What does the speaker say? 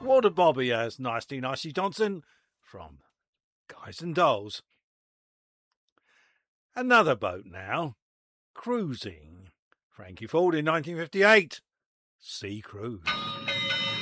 Water Bobby as Nicely Nicey Johnson from Guys and Dolls. Another boat now, cruising. Frankie Ford in 1958, Sea Cruise.